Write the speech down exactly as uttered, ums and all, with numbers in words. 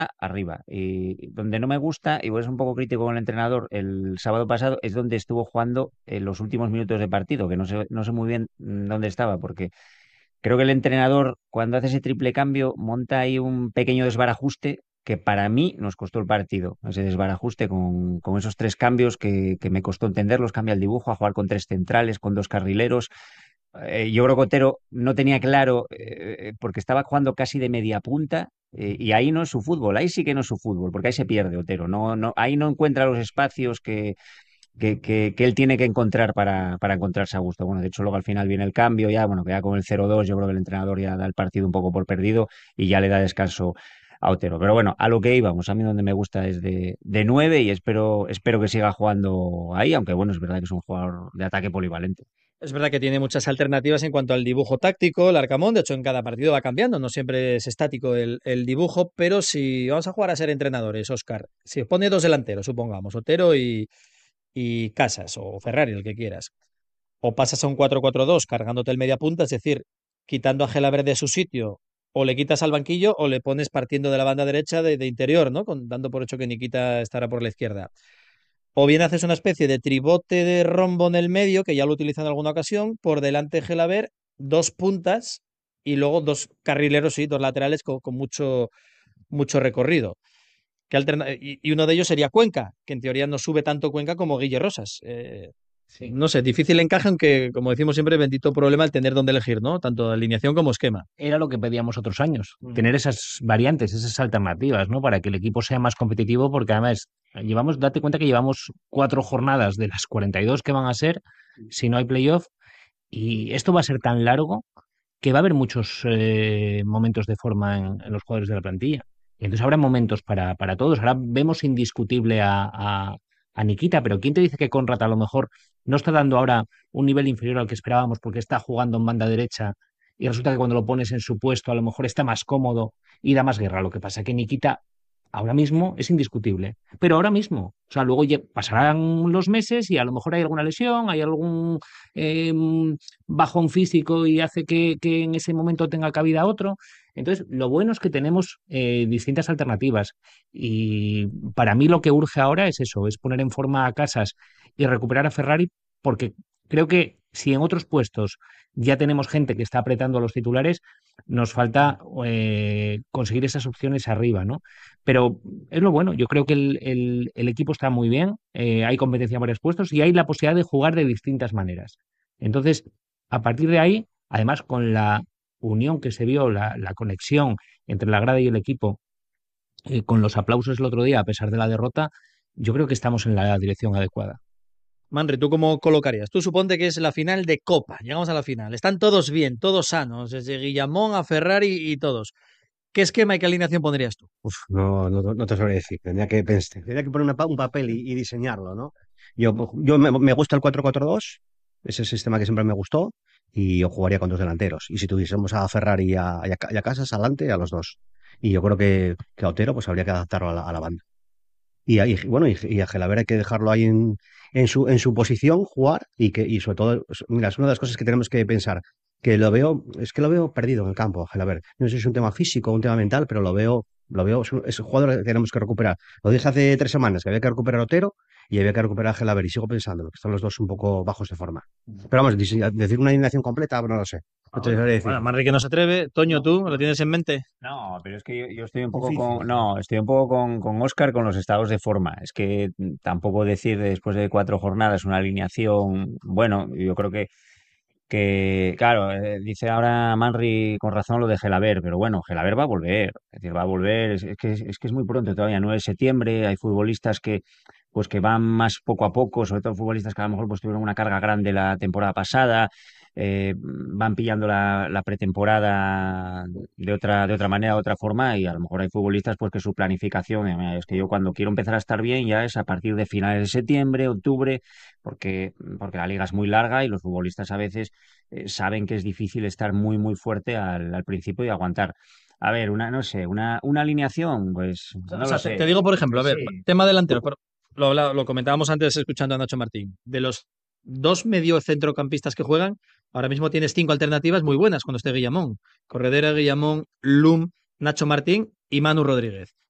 arriba. Y donde no me gusta, y voy a ser un poco crítico con el entrenador, el sábado pasado es donde estuvo jugando en los últimos minutos de partido, que no sé, no sé muy bien mm, dónde estaba, porque creo que el entrenador, cuando hace ese triple cambio, monta ahí un pequeño desbarajuste que para mí nos costó el partido. Ese desbarajuste con, con esos tres cambios que, que me costó entenderlos, cambia el dibujo a jugar con tres centrales, con dos carrileros. Eh, yo creo que Otero no tenía claro, eh, porque estaba jugando casi de media punta, eh, y ahí no es su fútbol, ahí sí que no es su fútbol, porque ahí se pierde Otero, no, no, ahí no encuentra los espacios que, que, que, que él tiene que encontrar para, para encontrarse a gusto. Bueno, de hecho luego al final viene el cambio, ya, bueno, que ya con el cero dos yo creo que el entrenador ya da el partido un poco por perdido y ya le da descanso a Otero. Pero bueno, a lo que íbamos, a mí donde me gusta es de, de nueve y espero, espero que siga jugando ahí, aunque bueno, es verdad que es un jugador de ataque polivalente. Es verdad que tiene muchas alternativas en cuanto al dibujo táctico, el Arcamón, de hecho en cada partido va cambiando, no siempre es estático el, el dibujo, pero si vamos a jugar a ser entrenadores, Oscar, si os pone dos delanteros, supongamos, Otero y, y Casas o Ferrari, el que quieras, o pasas a un cuatro cuatro dos cargándote el media punta, es decir, quitando a Gelabert de su sitio, o le quitas al banquillo o le pones partiendo de la banda derecha de, de interior, ¿no? Con, dando por hecho que Nikita estará por la izquierda. O bien haces una especie de tribote de rombo en el medio, que ya lo utilizan en alguna ocasión, por delante Gelabert, dos puntas y luego dos carrileros, sí, dos laterales con, con mucho, mucho recorrido. ¿Qué alterna- y, y uno de ellos sería Cuenca, que en teoría no sube tanto Cuenca como Guille Rosas. Eh, Sí. no sé, difícil encaje, aunque, como decimos siempre, bendito problema el tener dónde elegir, ¿no? Tanto alineación como esquema. Era lo que pedíamos otros años, Mm. tener esas variantes, esas alternativas, ¿no? Para que el equipo sea más competitivo, porque además llevamos, date cuenta que llevamos cuatro jornadas de las cuarenta y dos que van a ser, si no hay playoff, y esto va a ser tan largo que va a haber muchos eh, momentos de forma en, en los jugadores de la plantilla. Y entonces habrá momentos para, para todos. Ahora vemos indiscutible a, a, a Nikita, pero ¿quién te dice que Conrad a lo mejor no está dando ahora un nivel inferior al que esperábamos porque está jugando en banda derecha y resulta que cuando lo pones en su puesto a lo mejor está más cómodo y da más guerra? Lo que pasa es que Nikita ahora mismo es indiscutible, pero ahora mismo, o sea, luego lle- pasarán los meses y a lo mejor hay alguna lesión, hay algún eh, bajón físico y hace que, que en ese momento tenga cabida otro. Entonces, lo bueno es que tenemos eh, distintas alternativas y para mí lo que urge ahora es eso, es poner en forma a Casas y recuperar a Ferrari, porque creo que si en otros puestos ya tenemos gente que está apretando a los titulares, nos falta eh, conseguir esas opciones arriba, ¿no? Pero es lo bueno, yo creo que el, el- el equipo está muy bien, eh, hay competencia en varios puestos y hay la posibilidad de jugar de distintas maneras. Entonces, a partir de ahí, además con la unión que se vio, la, la conexión entre la grada y el equipo, eh, con los aplausos el otro día, a pesar de la derrota, yo creo que estamos en la dirección adecuada. Manri, ¿tú cómo colocarías? Tú suponte que es la final de Copa. Llegamos a la final. Están todos bien, todos sanos, desde Guillamón a Ferrari y todos. ¿Qué esquema y qué alineación pondrías tú? Uf, no, no, no te sabría decir. Tendría que pensar, tendría que poner una pa- un papel y, y diseñarlo, ¿no? Yo, yo me, me gusta el cuatro cuatro dos, es el sistema que siempre me gustó, y yo jugaría con dos delanteros. Y si tuviésemos a Ferrari y a, y a, y a Casas adelante, a los dos. Y yo creo que, que a Otero pues habría que adaptarlo a la, a la banda. Y, a- y, bueno, y, y a Gelabert hay que dejarlo ahí en, en su, en su posición, jugar, y que, y sobre todo, es- mira, es una de las cosas que tenemos que pensar, que lo veo, es que lo veo perdido en el campo, Gelabert. No sé si es un tema físico o un tema mental, pero lo veo, lo veo, es un, es un jugador que tenemos que recuperar. Lo dije hace tres semanas, que había que recuperar a Otero y había que recuperar a Gelabert, y sigo pensando que están los dos un poco bajos de forma. Pero vamos, dise- decir una alineación completa, no lo sé. No Ah, te bueno, sabré decir. bueno, Manri que no se atreve. Toño, No, ¿tú lo tienes en mente? no, pero es que yo, yo estoy un poco Difícil. con, no, estoy un poco con, con Oscar con los estados de forma. Es que mm, tampoco decir después de cuatro jornadas una alineación, bueno, yo creo que, que claro, eh, dice ahora Manri con razón lo de Gelaber, pero bueno, Gelaber va a volver, es decir, va a volver, es, es que, es que es muy pronto todavía, nueve de septiembre, hay futbolistas que, pues que van más poco a poco, sobre todo futbolistas que a lo mejor pues tuvieron una carga grande la temporada pasada, eh, van pillando la, la pretemporada de otra, de otra manera, de otra forma, y a lo mejor hay futbolistas pues que su planificación, eh, es que yo cuando quiero empezar a estar bien ya es a partir de finales de septiembre, octubre, porque, porque la liga es muy larga y los futbolistas a veces eh, saben que es difícil estar muy, muy fuerte al, al principio y aguantar. A ver, una, no sé, una, una alineación, pues O no lo sea, te, te sé. digo, por ejemplo, a ver, Sí. tema delantero, pero lo, habla- lo comentábamos antes escuchando a Nacho Martín. De los dos mediocentrocampistas que juegan, ahora mismo tienes cinco alternativas muy buenas cuando esté Guillamón. Corredera, Guillamón, Lum, Nacho Martín y Manu Rodríguez.